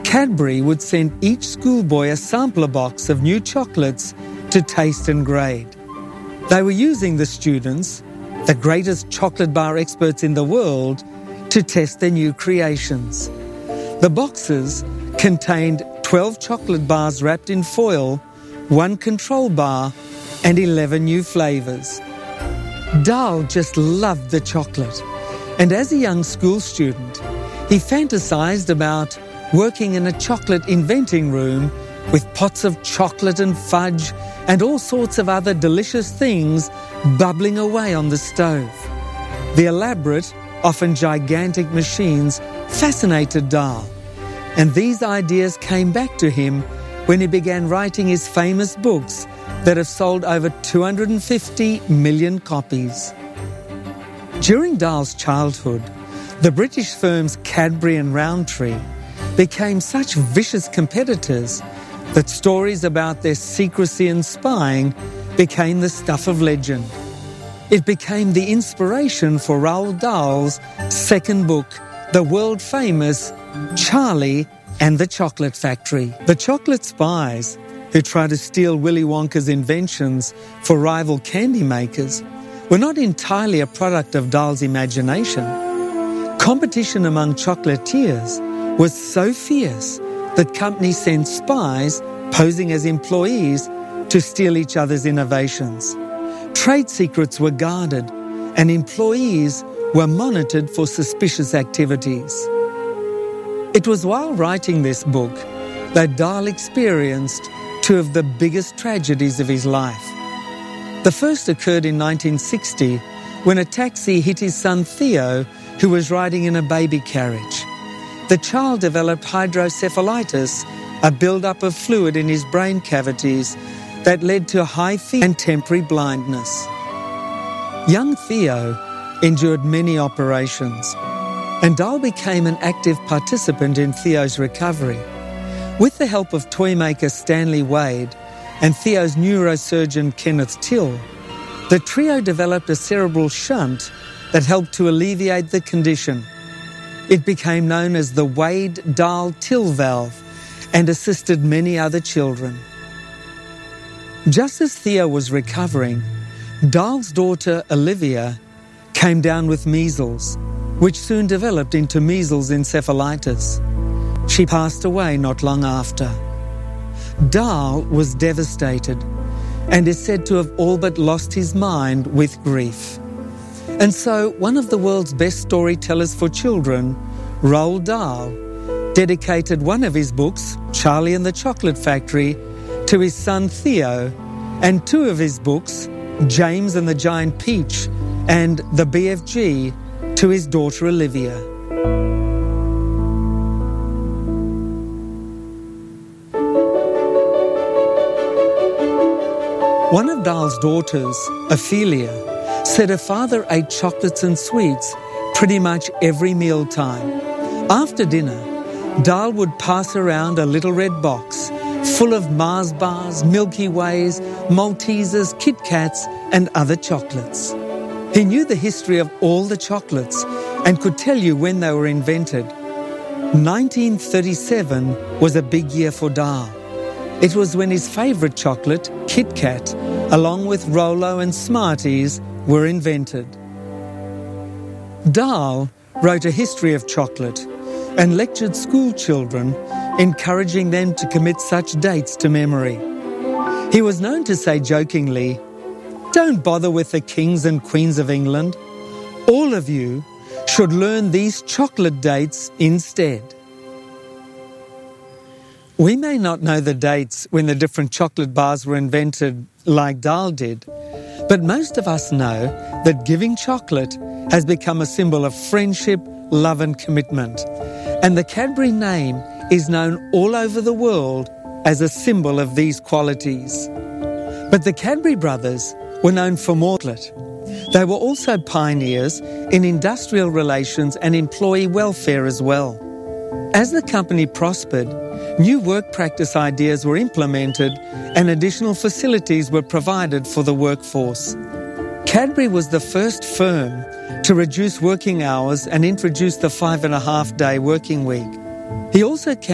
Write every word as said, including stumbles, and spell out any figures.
Cadbury would send each schoolboy a sampler box of new chocolates to taste and grade. They were using the students, the greatest chocolate bar experts in the world, to test their new creations. The boxes contained twelve chocolate bars wrapped in foil, one control bar, and eleven new flavours. Dahl just loved the chocolate, and as a young school student, he fantasised about working in a chocolate inventing room with pots of chocolate and fudge and all sorts of other delicious things bubbling away on the stove. The elaborate, often gigantic machines fascinated Dahl, and these ideas came back to him when he began writing his famous books that have sold over two hundred fifty million copies. During Dahl's childhood, the British firms Cadbury and Rowntree became such vicious competitors that stories about their secrecy and spying became the stuff of legend. It became the inspiration for Roald Dahl's second book, the world-famous Charlie and the Chocolate Factory. The chocolate spies, who tried to steal Willy Wonka's inventions for rival candy makers, were not entirely a product of Dahl's imagination. Competition among chocolatiers was so fierce that companies sent spies, posing as employees, to steal each other's innovations. Trade secrets were guarded, and employees were monitored for suspicious activities. It was while writing this book that Dahl experienced two of the biggest tragedies of his life. The first occurred in nineteen sixty when a taxi hit his son Theo, who was riding in a baby carriage. The child developed hydrocephalitis, a build-up of fluid in his brain cavities that led to high fever and temporary blindness. Young Theo endured many operations, and Dahl became an active participant in Theo's recovery. With the help of toymaker Stanley Wade and Theo's neurosurgeon Kenneth Till, the trio developed a cerebral shunt that helped to alleviate the condition. It became known as the Wade-Dahl-Till valve and assisted many other children. Just as Theo was recovering, Dahl's daughter Olivia came down with measles, which soon developed into measles encephalitis. She passed away not long after. Dahl was devastated and is said to have all but lost his mind with grief. And so one of the world's best storytellers for children, Roald Dahl, dedicated one of his books, Charlie and the Chocolate Factory, to his son Theo, and two of his books, James and the Giant Peach and The B F G, to his daughter Olivia. One of Dahl's daughters, Ophelia, said her father ate chocolates and sweets pretty much every mealtime. After dinner, Dahl would pass around a little red box full of Mars bars, Milky Ways, Maltesers, Kit Kats and other chocolates. He knew the history of all the chocolates and could tell you when they were invented. nineteen thirty-seven was a big year for Dahl. It was when his favourite chocolate, Kit Kat, along with Rolo and Smarties, were invented. Dahl wrote a history of chocolate and lectured school children, encouraging them to commit such dates to memory. He was known to say jokingly, "Don't bother with the kings and queens of England. All of you should learn these chocolate dates instead." We may not know the dates when the different chocolate bars were invented like Dahl did, but most of us know that giving chocolate has become a symbol of friendship, love and commitment. And the Cadbury name is known all over the world as a symbol of these qualities. But the Cadbury brothers were known for more chocolate. They were also pioneers in industrial relations and employee welfare as well. As the company prospered, new work practice ideas were implemented and additional facilities were provided for the workforce. Cadbury was the first firm to reduce working hours and introduce the five and a half day working week. He also